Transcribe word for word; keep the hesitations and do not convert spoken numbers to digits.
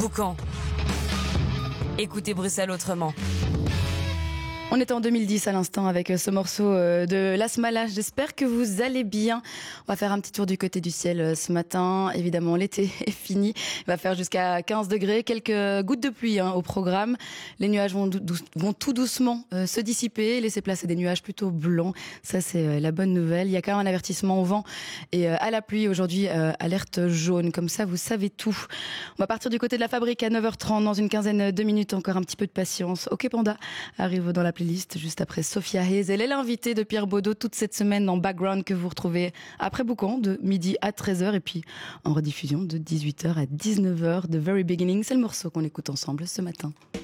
Boucan. Écoutez Bruxelles autrement. On était en deux mille dix à l'instant avec ce morceau de Las Malas. J'espère que vous allez bien. On va faire un petit tour du côté du ciel ce matin. Évidemment, l'été est fini. Il va faire jusqu'à quinze degrés. Quelques gouttes de pluie hein, au programme. Les nuages vont, dou- vont tout doucement euh, se dissiper, laisser place à des nuages plutôt blancs. Ça, c'est euh, la bonne nouvelle. Il y a quand même un avertissement au vent et euh, à la pluie. Aujourd'hui, euh, alerte jaune. Comme ça, vous savez tout. On va partir du côté de la fabrique à neuf heures trente. Dans une quinzaine de minutes, encore un petit peu de patience. OK Panda arrive dans la playlist juste après Sophia Hayes. Elle est l'invitée de Pierre Baudot toute cette semaine dans Background que vous retrouvez après Boucan de midi à treize heures et puis en rediffusion de dix-huit heures à dix-neuf heures. The Very Beginning, c'est le morceau qu'on écoute ensemble ce matin.